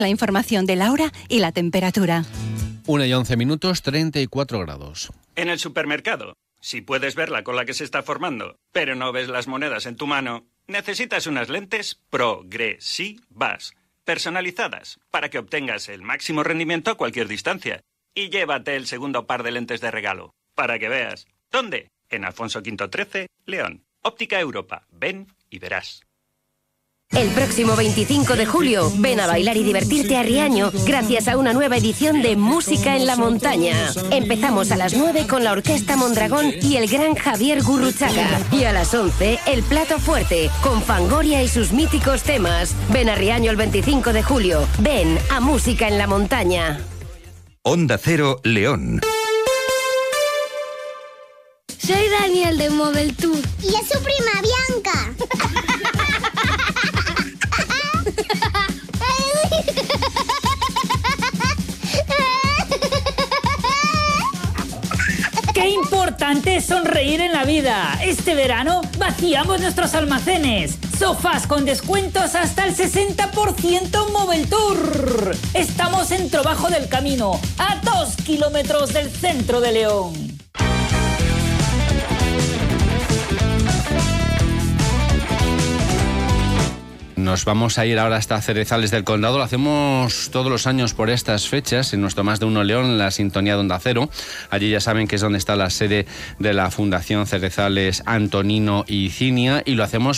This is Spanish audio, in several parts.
La información de la hora y la temperatura. 1:11, 34 grados. En el supermercado, si puedes ver la cola que se está formando, pero no ves las monedas en tu mano, necesitas unas lentes progresivas, personalizadas, para que obtengas el máximo rendimiento a cualquier distancia. Y llévate el segundo par de lentes de regalo, para que veas. ¿Dónde? En Alfonso V 13, León. Óptica Europa. Ven y verás. El próximo 25 de julio, ven a bailar y divertirte a Riaño gracias a una nueva edición de Música en la Montaña. Empezamos a las 9 con la Orquesta Mondragón y el gran Javier Gurruchaga. Y a las 11, el plato fuerte, con Fangoria y sus míticos temas. Ven a Riaño el 25 de julio. Ven a Música en la Montaña. Onda Cero, León. Soy Daniel de Mobile Tour. Y es su prima Bianca. ¡Qué importante es sonreír en la vida! Este verano vaciamos nuestros almacenes. Sofás con descuentos hasta el 60% Mobile Tour. Estamos en Trobajo del Camino, a 2 kilómetros del centro de León. Nos vamos a ir ahora hasta Cerezales del Condado. Lo hacemos todos los años por estas fechas en nuestro Más de Uno León, en la sintonía de Onda Cero. Allí ya saben que es donde está la sede de la Fundación Cerezales Antonino y Cinia, y lo hacemos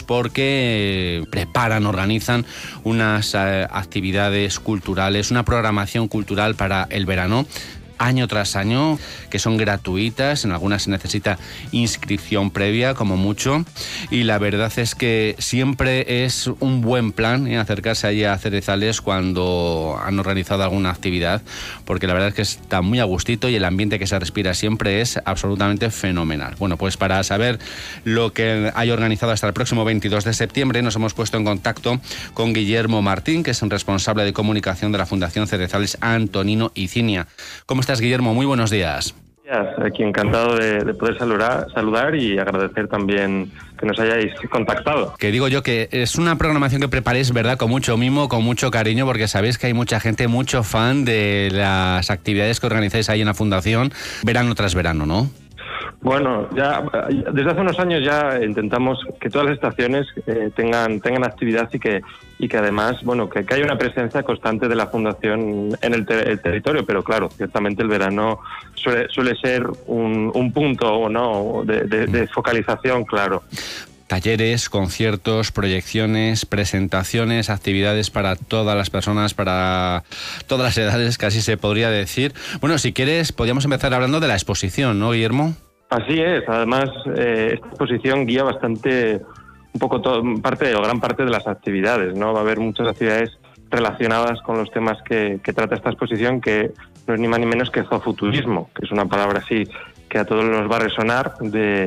porque organizan unas actividades culturales, una programación cultural para el verano, año tras año, que son gratuitas. En algunas se necesita inscripción previa, como mucho, y la verdad es que siempre es un buen plan acercarse allí a Cerezales cuando han organizado alguna actividad, porque la verdad es que está muy a gustito y el ambiente que se respira siempre es absolutamente fenomenal. Bueno, pues para saber lo que hay organizado hasta el próximo 22 de septiembre, nos hemos puesto en contacto con Guillermo Martín, que es un responsable de comunicación de la Fundación Cerezales Antonino y Cinia. ¿Cómo estás, Guillermo? Muy buenos días. Aquí encantado de poder saludar y agradecer también que nos hayáis contactado. Que digo yo que es una programación que preparéis, ¿verdad?, con mucho mimo, con mucho cariño, porque sabéis que hay mucha gente, mucho fan de las actividades que organizáis ahí en la Fundación, verano tras verano, ¿no? Bueno, ya desde hace unos años ya intentamos que todas las estaciones tengan actividad y que además, bueno, que haya una presencia constante de la Fundación en el territorio, pero claro, ciertamente el verano suele ser un punto, ¿no?, de focalización, claro. Talleres, conciertos, proyecciones, presentaciones, actividades para todas las personas, para todas las edades, casi se podría decir. Bueno, si quieres, podríamos empezar hablando de la exposición, ¿no, Guillermo? Así es, además esta exposición guía bastante, un poco gran parte de las actividades, ¿no? Va a haber muchas actividades relacionadas con los temas que trata esta exposición, que no es ni más ni menos que zoofuturismo, que es una palabra así que a todos nos va a resonar,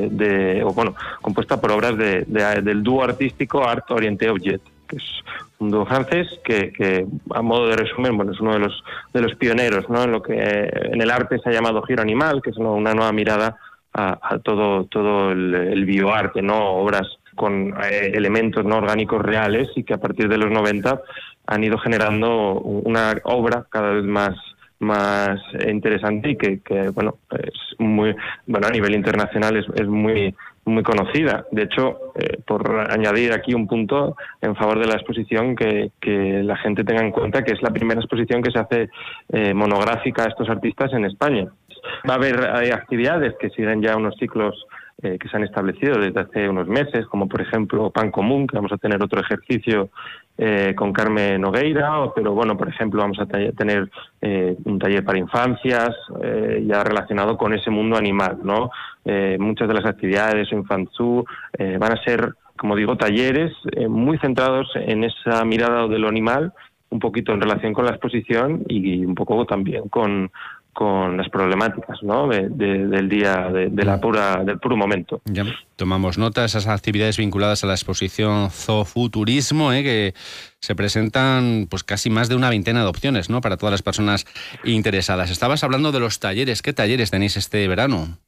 compuesta por obras del dúo artístico Art Orienté Objet, que es un dúo francés que a modo de resumen, bueno, es uno de los pioneros, ¿no?, en lo que en el arte se ha llamado giro animal, que es una nueva mirada a todo el bioarte, ¿no?, obras con elementos no orgánicos reales, y que a partir de los 90 han ido generando una obra cada vez más interesante y que bueno, es muy, bueno, a nivel internacional es muy conocida. De hecho, por añadir aquí un punto en favor de la exposición, que la gente tenga en cuenta que es la primera exposición que se hace monográfica a estos artistas en España. Va a haber actividades que siguen ya unos ciclos que se han establecido desde hace unos meses, como por ejemplo Pan Común, que vamos a tener otro ejercicio con Carmen Nogueira, pero bueno, por ejemplo vamos a tener un taller para infancias ya relacionado con ese mundo animal, ¿no? Muchas de las actividades Infantzú van a ser, como digo, talleres muy centrados en esa mirada de lo animal, un poquito en relación con la exposición y un poco también con las problemáticas, ¿no?, del día, del puro momento. Ya tomamos nota de esas actividades vinculadas a la exposición Zoofuturismo, que se presentan pues casi más de una veintena de opciones, ¿no?, para todas las personas interesadas. Estabas hablando de los talleres. ¿Qué talleres tenéis este verano?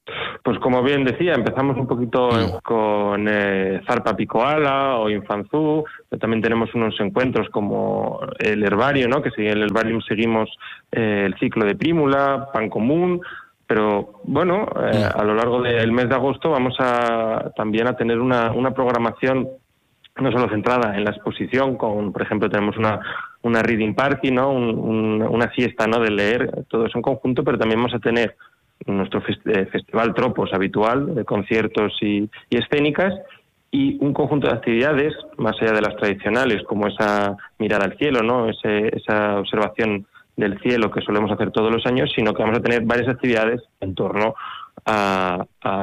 Pues como bien decía, empezamos un poquito con Zarpa Picoala o Infanzú, pero también tenemos unos encuentros como el herbario, ¿no? Que en el herbario seguimos el ciclo de Prímula, Pan Común, pero bueno, a lo largo del mes de agosto vamos también a tener una programación no solo centrada en la exposición, por ejemplo, tenemos una reading party, ¿no? Una fiesta, ¿no? De leer, todo eso en conjunto, pero también vamos a tener nuestro festival Tropos habitual, de conciertos y escénicas, y un conjunto de actividades, más allá de las tradicionales, como esa mirada al cielo, ¿no? Esa observación del cielo que solemos hacer todos los años, sino que vamos a tener varias actividades en torno a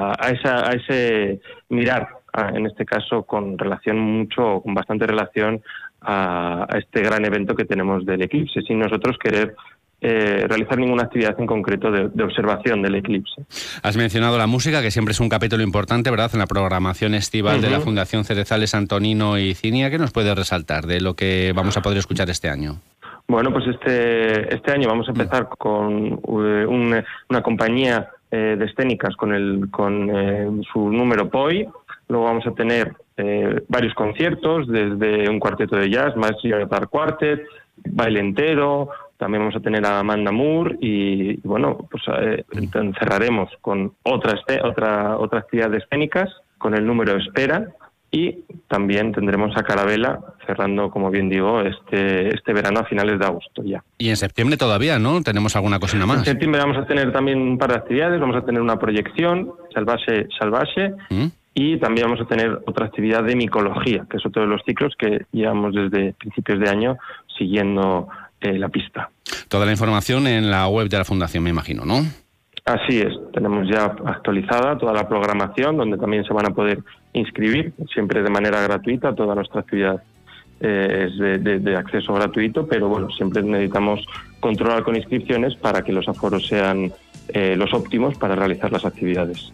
ese mirar, en este caso con bastante relación a este gran evento que tenemos del eclipse, sin nosotros querer realizar ninguna actividad en concreto de observación del eclipse. Has mencionado la música, que siempre es un capítulo importante, ¿verdad?, en la programación estival de la Fundación Cerezales Antonino y Cinia. ¿Qué nos puede resaltar de lo que vamos a poder escuchar este año? Bueno, pues este año vamos a empezar con una compañía de escénicas con su número POI. Luego vamos a tener varios conciertos, desde un cuarteto de jazz, Maestro Guitar Quartet, baile entero. También vamos a tener a Amanda Moore y bueno, pues cerraremos con otra actividad de escénicas, con el número Espera, y también tendremos a Carabela cerrando, como bien digo, este verano a finales de agosto ya. Y en septiembre todavía, ¿no? ¿Tenemos alguna cosina más? En septiembre vamos a tener también un par de actividades, vamos a tener una proyección, Salvaje, y también vamos a tener otra actividad de micología, que es otro de los ciclos que llevamos desde principios de año siguiendo la pista. Toda la información en la web de la Fundación, me imagino, ¿no? Así es, tenemos ya actualizada toda la programación, donde también se van a poder inscribir, siempre de manera gratuita. Toda nuestra actividad es de acceso gratuito, pero bueno, siempre necesitamos controlar con inscripciones para que los aforos sean los óptimos para realizar las actividades.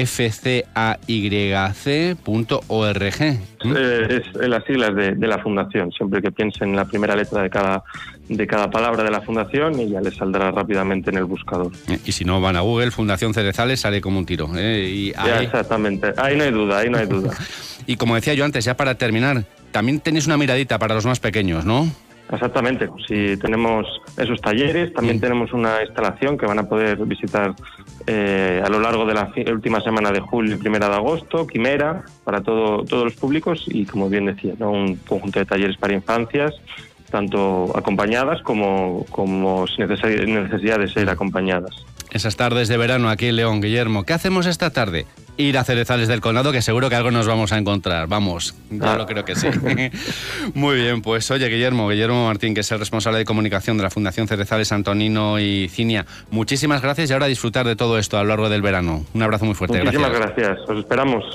fcayc.org. Es las siglas de la Fundación. Siempre que piensen en la primera letra de cada palabra de la Fundación, y ya les saldrá rápidamente en el buscador. Y si no, van a Google, Fundación Cerezales, sale como un tiro. Exactamente, ahí no hay duda. Y como decía yo antes, ya para terminar, también tenéis una miradita para los más pequeños, ¿no? Exactamente, si tenemos esos talleres, también tenemos una instalación que van a poder visitar a lo largo de la última semana de julio y primera de agosto, Quimera, para todos los públicos, y como bien decía, ¿no? Un conjunto de talleres para infancias, tanto acompañadas como sin necesidad de ser acompañadas. Esas tardes de verano aquí en León. Guillermo, ¿qué hacemos esta tarde? Ir a Cerezales del Condado, que seguro que algo nos vamos a encontrar. Vamos, yo lo creo que sí. Muy bien, pues oye, Guillermo Martín, que es el responsable de comunicación de la Fundación Cerezales Antonino y Cinia, muchísimas gracias, y ahora disfrutar de todo esto a lo largo del verano. Un abrazo muy fuerte. Muchísimas gracias. Os esperamos.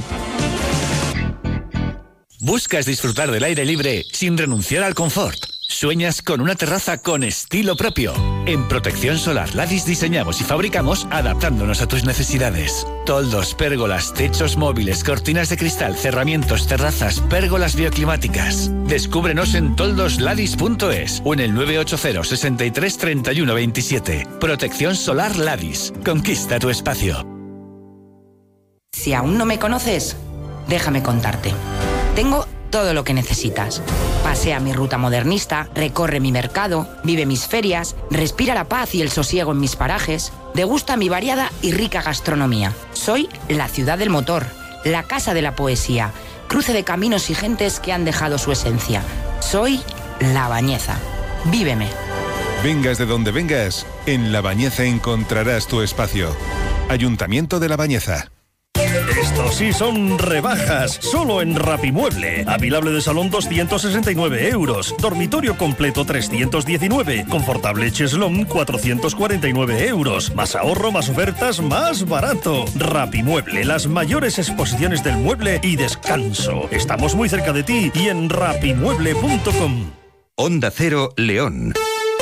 ¿Buscas disfrutar del aire libre sin renunciar al confort? ¿Sueñas con una terraza con estilo propio? En Protección Solar Ladis diseñamos y fabricamos adaptándonos a tus necesidades. Toldos, pérgolas, techos móviles, cortinas de cristal, cerramientos, terrazas, pérgolas bioclimáticas. Descúbrenos en toldosladis.es o en el 980 63 31 27. Protección Solar Ladis. Conquista tu espacio. Si aún no me conoces, déjame contarte. Tengo todo lo que necesitas. Pasea mi ruta modernista, recorre mi mercado, vive mis ferias, respira la paz y el sosiego en mis parajes, degusta mi variada y rica gastronomía. Soy la ciudad del motor, la casa de la poesía, cruce de caminos y gentes que han dejado su esencia. Soy La Bañeza. Víveme. Vengas de donde vengas, en La Bañeza encontrarás tu espacio. Ayuntamiento de La Bañeza. Estos sí son rebajas, solo en Rapimueble. Apilable de salón 269 euros, dormitorio completo 319, confortable cheslón 449 euros. Más ahorro, más ofertas, más barato. Rapimueble, las mayores exposiciones del mueble y descanso. Estamos muy cerca de ti y en rapimueble.com. Onda Cero, León.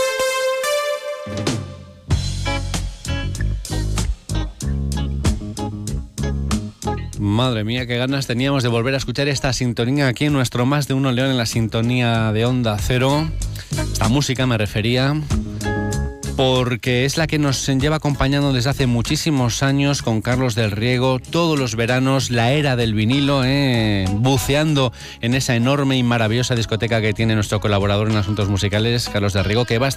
Madre mía, qué ganas teníamos de volver a escuchar esta sintonía aquí en nuestro Más de Uno León, en la sintonía de Onda Cero. Esta música me refería. porque es la que nos lleva acompañando desde hace muchísimos años con Carlos del Riego, todos los veranos, la era del vinilo, buceando en esa enorme y maravillosa discoteca que tiene nuestro colaborador en asuntos musicales, Carlos del Riego, que va a estar